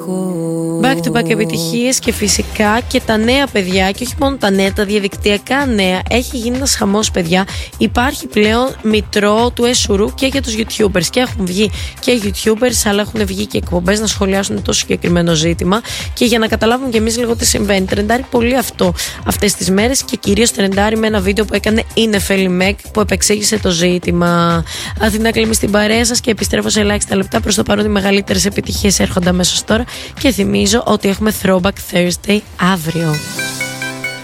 Back to back επιτυχίες και φυσικά και τα νέα παιδιά, και όχι μόνο τα νέα, τα διαδικτυακά νέα. Έχει γίνει ένας χαμός, παιδιά. Υπάρχει πλέον μητρό του Εσουρού και για τους YouTubers. Και έχουν βγει και YouTubers, αλλά έχουν βγει και εκπομπές να σχολιάσουν το συγκεκριμένο ζήτημα. Και για να καταλάβουμε κι εμείς λίγο τι συμβαίνει, τρεντάρει πολύ αυτό αυτές τις μέρες και κυρίως τρεντάρει με ένα βίντεο που έκανε η Νεφέλη Μεκ που επεξήγησε το ζήτημα. Αθηνά Κλίμη στην παρέα σας και επιστρέφω σε ελάχιστα λεπτά. Προς το παρόν οι μεγαλύτερες επιτυχίες έρχονται αμέσως τώρα. Και θυμίζω ότι έχουμε Throwback Thursday αύριο.